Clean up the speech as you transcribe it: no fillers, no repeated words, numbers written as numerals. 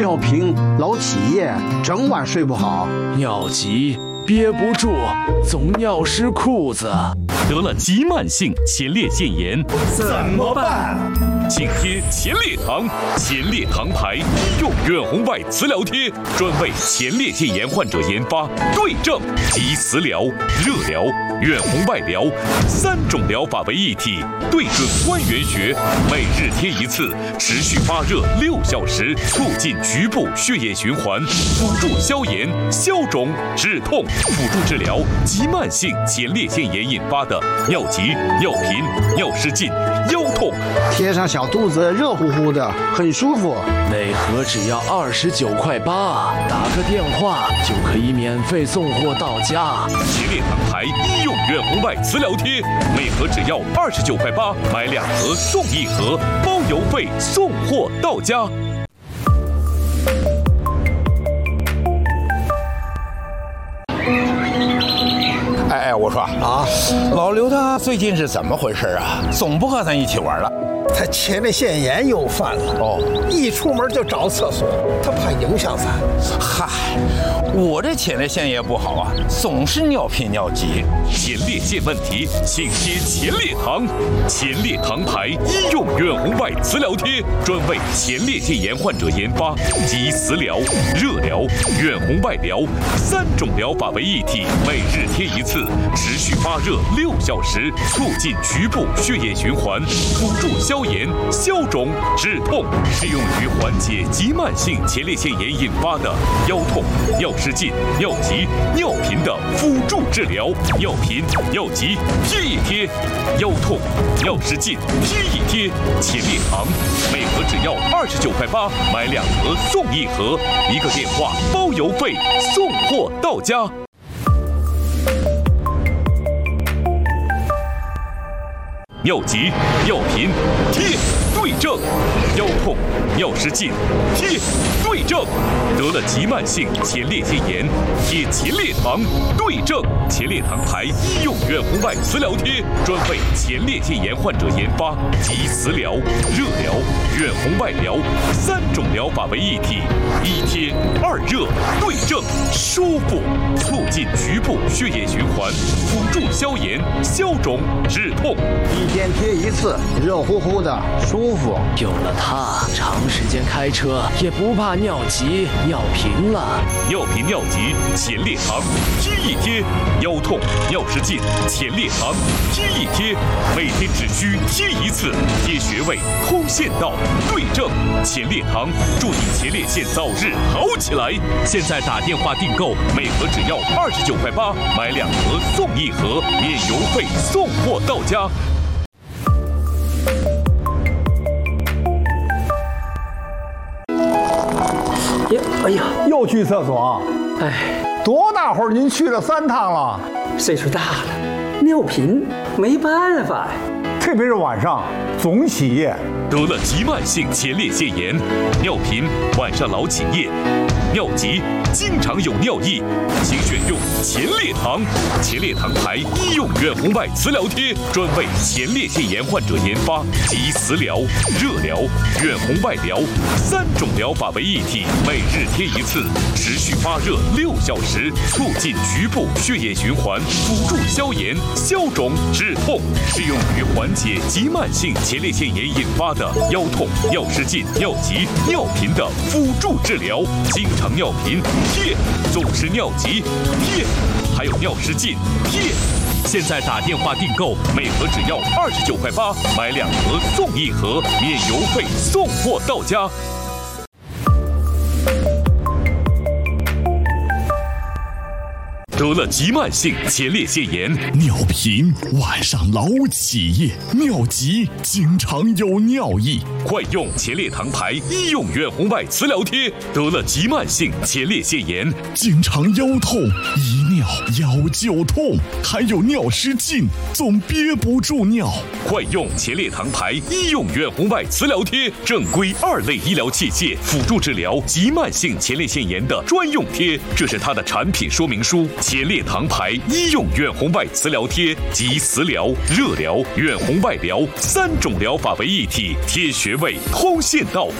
尿频、老起夜，整晚睡不好。 尿急憋不住，总尿湿裤子。 得了急慢性前列腺炎怎么办？ 请贴前列糖，前列糖牌医用远红外磁疗贴，专为前列腺炎患者研发，对症及磁疗、热疗、远红外疗3种疗法为一体，对准关元穴，每日贴一次，持续发热6小时，促进局部血液循环，辅助消炎、消肿、止痛，辅助治疗急慢性前列腺炎引发的尿急、尿频、尿失禁、腰痛。 贴上小肚子热乎乎的，很舒服。 每盒只要29.8块，打个电话就可以免费送货到家。 前列糖牌医用远红外磁疗贴，每盒只要29.8块，买2盒送1盒，包邮费送货到家。 哎，我说啊，老刘他最近是怎么回事啊？总不和咱一起玩了。 他前列腺炎又犯了哦，一出门就找厕所，他怕影响咱。 嗨，我这前列腺也不好啊，总是尿频尿急。 前列腺问题，请贴前列糖，前列糖牌医用远红外磁疗贴，专为前列腺炎患者研发，集磁疗、热疗、远红外疗3种疗法为一体，每日贴一次，持续发热6小时，促进局部血液循环，辅助消炎、消肿、止痛，适用于缓解急慢性前列腺炎引发的腰痛、尿失禁、尿急、尿频的辅助治疗。尿频、尿急贴一贴，腰痛、尿失禁贴一贴。前列糖每盒只要29.8块，买2盒送1盒，一个电话包邮费送货到家。尿急、尿频贴对症，腰痛、尿失禁贴对症，得了急慢性前列腺炎贴前列糖对症。前列糖牌医用远红外磁疗贴，专为前列腺炎患者研发，集磁疗、热疗、远红外疗3种疗法为一体，一贴2热对症，舒服，促进局部血液循环，辅助消炎、消肿、止痛。 一天贴一次，热乎乎的，舒服。 有了它，长时间开车也不怕尿急、尿频了。 尿频尿急，前列糖贴一贴；腰痛、尿失禁，前列糖贴一贴。每天只需贴一次，贴穴位、通线道，对症前列糖，助你前列腺早日好起来。现在打电话订购，每盒只要29.8块，买2盒送1盒，免邮费送货到家。 哎呀， 又去厕所？ 哎， 多大会儿您去了3趟了？ 岁数大了，尿频没办法呀。 特别是晚上总起夜。 得了急慢性前列腺炎，尿频，晚上老起夜，尿急，经常有尿意，请选用前列糖。前列糖牌医用远红外磁疗贴，专为前列腺炎患者研发，集磁疗、热疗、远红外疗3种疗法为一体，每日贴一次，持续发热6小时，促进局部血液循环，辅助消炎、消肿、止痛，适用于缓解急慢性前列腺炎引发的腰痛、尿失禁、尿急、尿频的辅助治疗。经常尿频贴，总是尿急贴，还有尿失禁贴。现在打电话订购，每盒只要29.8块，买2盒送1盒，免邮费送货到家。得了急慢性前列腺炎， 尿频，晚上老起夜，尿急，经常有尿意。 快用前列糖牌医用远红外磁疗贴。得了急慢性前列腺炎， 经常腰痛，一尿腰就痛，还有尿失禁，总憋不住尿。 快用前列糖牌医用远红外磁疗贴，正规2类医疗器械，辅助治疗急慢性前列腺炎的专用贴。这是它的产品说明书。前列糖牌医用远红外磁疗贴，集磁疗、热疗、远红外疗3种疗法为一体，贴穴位、通线道，